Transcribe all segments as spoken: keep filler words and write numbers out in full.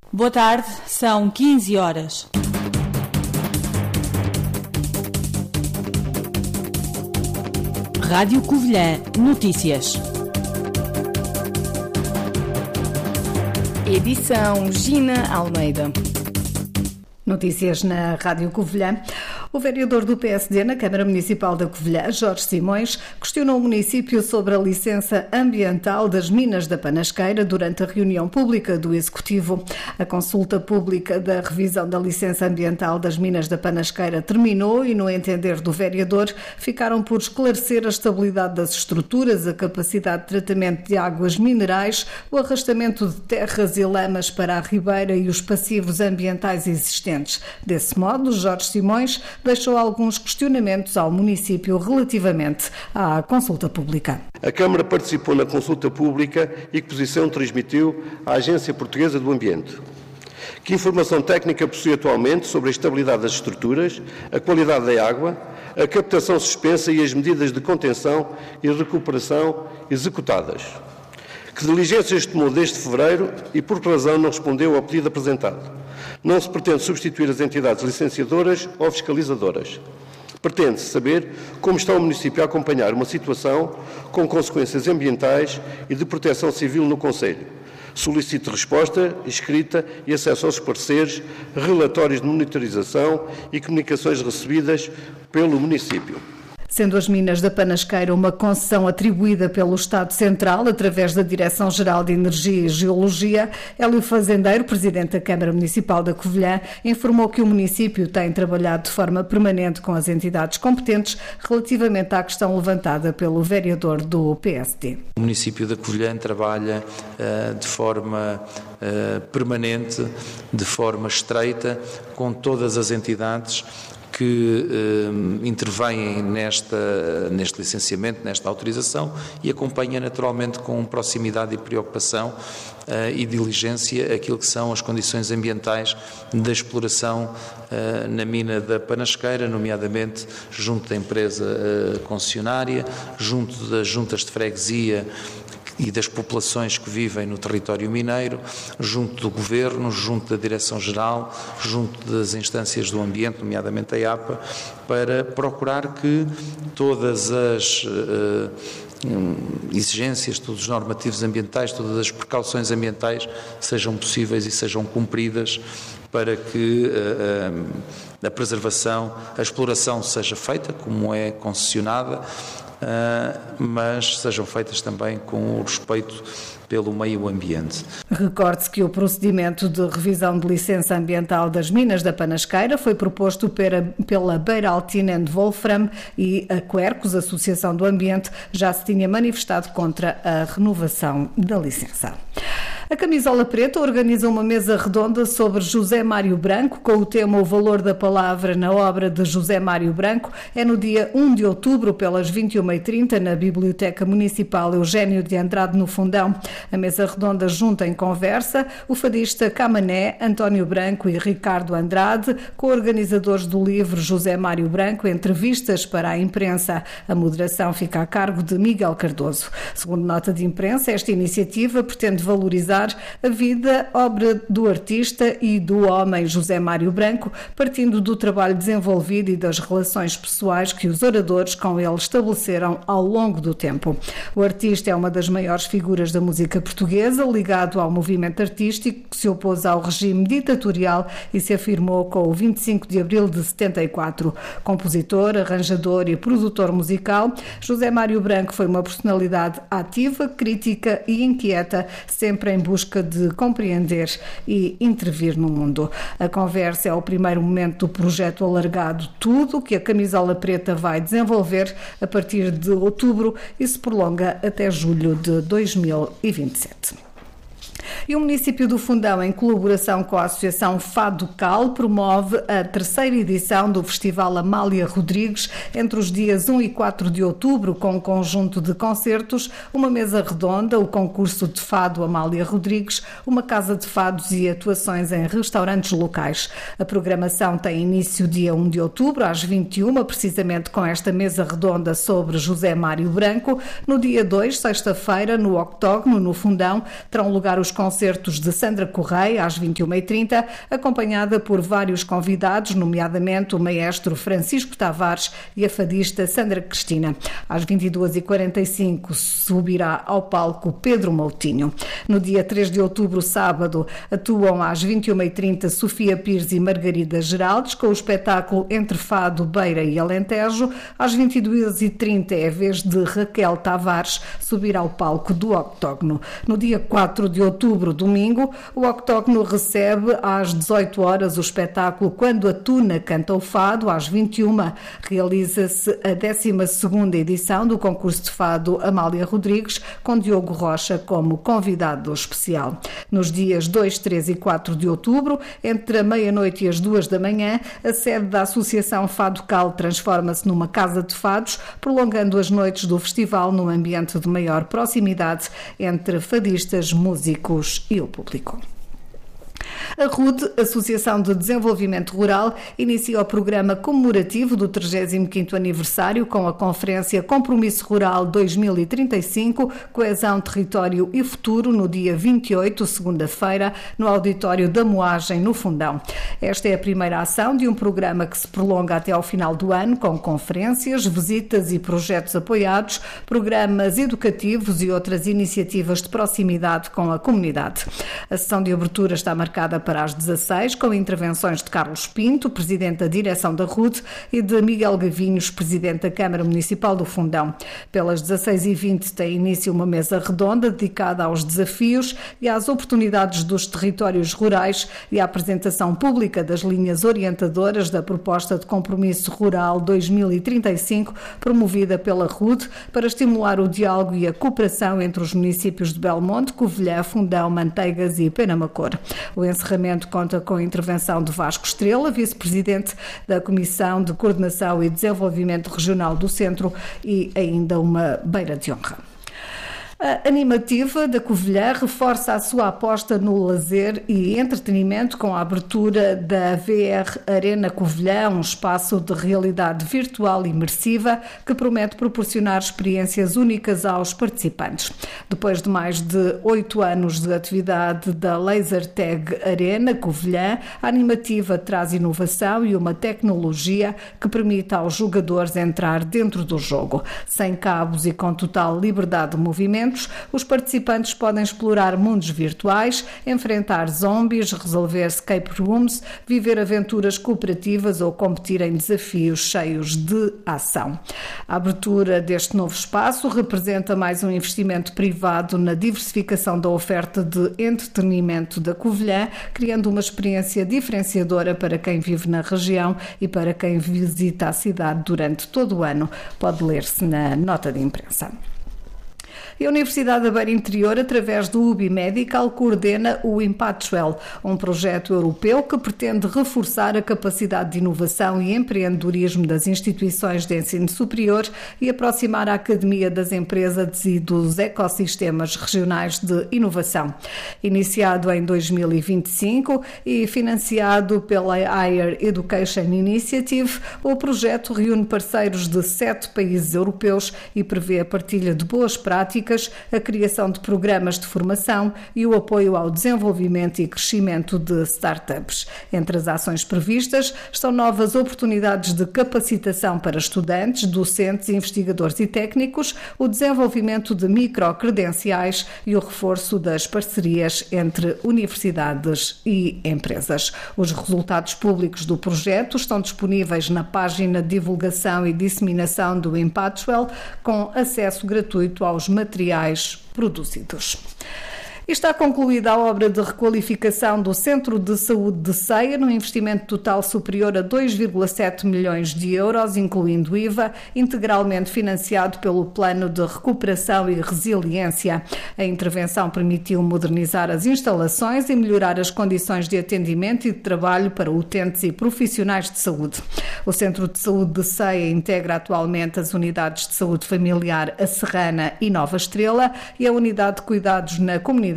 Boa tarde, são quinze horas. Rádio Covilhã Notícias. Edição Gina Almeida. Notícias na Rádio Covilhã. O vereador do P S D na Câmara Municipal da Covilhã, Jorge Simões, questionou o município sobre a licença ambiental das minas da Panasqueira durante a reunião pública do Executivo. A consulta pública da revisão da licença ambiental das minas da Panasqueira terminou e, no entender do vereador, ficaram por esclarecer a estabilidade das estruturas, a capacidade de tratamento de águas minerais, o arrastamento de terras e lamas para a ribeira e os passivos ambientais existentes. Desse modo, Jorge Simões deixou alguns questionamentos ao município relativamente à consulta pública. A Câmara participou na consulta pública e que posição transmitiu à Agência Portuguesa do Ambiente? Que informação técnica possui atualmente sobre a estabilidade das estruturas, a qualidade da água, a captação suspensa e as medidas de contenção e recuperação executadas? Que diligências tomou desde fevereiro e por que razão não respondeu ao pedido apresentado? Não se pretende substituir as entidades licenciadoras ou fiscalizadoras. Pretende-se saber como está o município a acompanhar uma situação com consequências ambientais e de proteção civil no concelho. Solicito resposta escrita e acesso aos pareceres, relatórios de monitorização e comunicações recebidas pelo município. Sendo as minas da Panasqueira uma concessão atribuída pelo Estado Central através da Direção-Geral de Energia e Geologia, Hélio Fazendeiro, presidente da Câmara Municipal da Covilhã, informou que o município tem trabalhado de forma permanente com as entidades competentes relativamente à questão levantada pelo vereador do P S D. O município da Covilhã trabalha uh, de forma uh, permanente, de forma estreita, com todas as entidades que eh, intervêm nesta, neste licenciamento, nesta autorização e acompanha naturalmente com proximidade e preocupação eh, e diligência aquilo que são as condições ambientais da exploração eh, na mina da Panasqueira, nomeadamente junto da empresa eh, concessionária, junto das juntas de freguesia e das populações que vivem no território mineiro, junto do Governo, junto da Direção-Geral, junto das instâncias do ambiente, nomeadamente a I A P A, para procurar que todas as uh, exigências, todos os normativos ambientais, todas as precauções ambientais sejam possíveis e sejam cumpridas para que uh, a preservação, a exploração seja feita como é concessionada, Uh, mas sejam feitas também com o respeito pelo meio ambiente. Recorde-se que o procedimento de revisão de licença ambiental das minas da Panasqueira foi proposto pela, pela Beiraltina and Wolfram e a Quercus, Associação do Ambiente, já se tinha manifestado contra a renovação da licença. A Camisola Preta organiza uma mesa redonda sobre José Mário Branco, com o tema O Valor da Palavra na Obra de José Mário Branco. É no dia um de outubro, pelas vinte e uma e trinta, na Biblioteca Municipal Eugênio de Andrade, no Fundão. A mesa redonda junta em conversa o fadista Camané, António Branco e Ricardo Andrade, co-organizadores do livro José Mário Branco, entrevistas para a imprensa. A moderação fica a cargo de Miguel Cardoso. Segundo nota de imprensa, esta iniciativa pretende valorizar a vida, obra do artista e do homem José Mário Branco, partindo do trabalho desenvolvido e das relações pessoais que os oradores com ele estabeleceram ao longo do tempo. O artista é uma das maiores figuras da música portuguesa, ligado ao movimento artístico que se opôs ao regime ditatorial e se afirmou com o vinte e cinco de abril de setenta e quatro. Compositor, arranjador e produtor musical, José Mário Branco foi uma personalidade ativa, crítica e inquieta, sempre em busca de compreender e intervir no mundo. A conversa é o primeiro momento do projeto alargado Tudo, que a Camisola Preta vai desenvolver a partir de outubro e se prolonga até julho de dois mil e vinte e sete. E o município do Fundão, em colaboração com a Associação Fado Cal, promove a terceira edição do Festival Amália Rodrigues entre os dias um e quatro de outubro, com um conjunto de concertos, uma mesa redonda, o concurso de fado Amália Rodrigues, uma casa de fados e atuações em restaurantes locais. A programação tem início dia um de outubro, às vinte e uma, precisamente com esta mesa redonda sobre José Mário Branco. No dia dois, sexta-feira, no Octógono, no Fundão, terão lugar os concertos de Sandra Correia às vinte e uma e trinta, acompanhada por vários convidados, nomeadamente o maestro Francisco Tavares e a fadista Sandra Cristina. Às vinte e duas e quarenta e cinco subirá ao palco Pedro Moutinho. No dia três de outubro, sábado, atuam às vinte e uma e trinta Sofia Pires e Margarida Geraldes com o espetáculo Entre Fado, Beira e Alentejo. Às vinte e duas e trinta é a vez de Raquel Tavares subir ao palco do Octógono. No dia quatro de outubro, domingo, o Octógono recebe às dezoito horas o espetáculo Quando a Tuna Canta o Fado. Às vinte e uma realiza-se a décima segunda edição do concurso de fado Amália Rodrigues, com Diogo Rocha como convidado especial. Nos dias dois, três e quatro de outubro, entre a meia-noite e as duas da manhã, a sede da Associação Fado Cal transforma-se numa casa de fados, prolongando as noites do festival num ambiente de maior proximidade entre fadistas, músicos e o público. A R U D, Associação de Desenvolvimento Rural, inicia o programa comemorativo do trigésimo quinto aniversário com a conferência Compromisso Rural dois mil e trinta e cinco, Coesão, Território e Futuro, no dia vinte e oito, segunda-feira, no auditório da Moagem, no Fundão. Esta é a primeira ação de um programa que se prolonga até ao final do ano, com conferências, visitas e projetos apoiados, programas educativos e outras iniciativas de proximidade com a comunidade. A sessão de abertura está marcada para as dezasseis, com intervenções de Carlos Pinto, presidente da direção da R U D, e de Miguel Gavinhos, presidente da Câmara Municipal do Fundão. Pelas dezasseis e vinte tem início uma mesa redonda dedicada aos desafios e às oportunidades dos territórios rurais e à apresentação pública das linhas orientadoras da proposta de Compromisso Rural dois mil e trinta e cinco, promovida pela R U D, para estimular o diálogo e a cooperação entre os municípios de Belmonte, Covilhã, Fundão, Manteigas e Penamacor. O encerramento conta com a intervenção de Vasco Estrela, vice-presidente da Comissão de Coordenação e Desenvolvimento Regional do Centro, e ainda uma beira de honra. A Animativa da Covilhã reforça a sua aposta no lazer e entretenimento com a abertura da V R Arena Covilhã, um espaço de realidade virtual imersiva que promete proporcionar experiências únicas aos participantes. Depois de mais de oito anos de atividade da Laser Tag Arena Covilhã, a Animativa traz inovação e uma tecnologia que permite aos jogadores entrar dentro do jogo. Sem cabos e com total liberdade de movimento, os participantes podem explorar mundos virtuais, enfrentar zombies, resolver escape rooms, viver aventuras cooperativas ou competir em desafios cheios de ação. A abertura deste novo espaço representa mais um investimento privado na diversificação da oferta de entretenimento da Covilhã, criando uma experiência diferenciadora para quem vive na região e para quem visita a cidade durante todo o ano. Pode ler-se na nota de imprensa. A Universidade da Beira Interior, através do U B I Medical, coordena o Impactuel, um projeto europeu que pretende reforçar a capacidade de inovação e empreendedorismo das instituições de ensino superior e aproximar a academia das empresas e dos ecossistemas regionais de inovação. Iniciado em dois mil e vinte e cinco e financiado pela Higher Education Initiative, o projeto reúne parceiros de sete países europeus e prevê a partilha de boas práticas, a criação de programas de formação e o apoio ao desenvolvimento e crescimento de startups. Entre as ações previstas estão novas oportunidades de capacitação para estudantes, docentes, investigadores e técnicos, o desenvolvimento de microcredenciais e o reforço das parcerias entre universidades e empresas. Os resultados públicos do projeto estão disponíveis na página de divulgação e disseminação do Impactuel, com acesso gratuito aos materiais produzidos. E está concluída a obra de requalificação do Centro de Saúde de Ceia, num investimento total superior a dois vírgula sete milhões de euros, incluindo I V A, integralmente financiado pelo Plano de Recuperação e Resiliência. A intervenção permitiu modernizar as instalações e melhorar as condições de atendimento e de trabalho para utentes e profissionais de saúde. O Centro de Saúde de Ceia integra atualmente as unidades de saúde familiar A Serrana e Nova Estrela e a unidade de cuidados na comunidade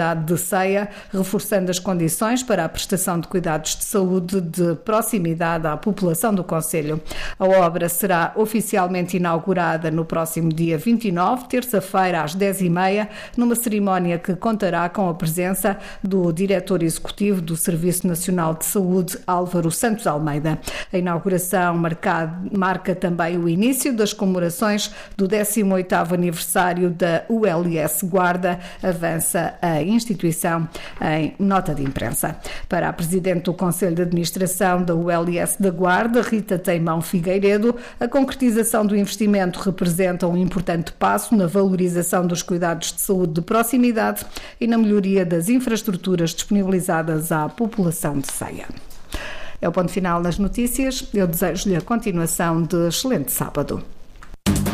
comunidade de Ceia, reforçando as condições para a prestação de cuidados de saúde de proximidade à população do concelho. A obra será oficialmente inaugurada no próximo dia vinte e nove, terça-feira, às dez e meia, numa cerimónia que contará com a presença do diretor executivo do Serviço Nacional de Saúde, Álvaro Santos Almeida. A inauguração marca, marca também o início das comemorações do décimo oitavo aniversário da U L S Guarda, avança a instituição em nota de imprensa. Para a Presidente do Conselho de Administração da U L S da Guarda, Rita Teimão Figueiredo, a concretização do investimento representa um importante passo na valorização dos cuidados de saúde de proximidade e na melhoria das infraestruturas disponibilizadas à população de Ceia. É o ponto final nas notícias. Eu desejo-lhe a continuação de excelente sábado.